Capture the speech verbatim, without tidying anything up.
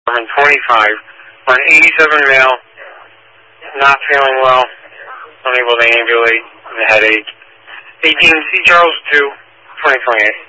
I'm twenty-five. For an eighty-seven male, not feeling well, unable to ambulate, the headache. eighteen C. Charles two, twenty twenty-eight.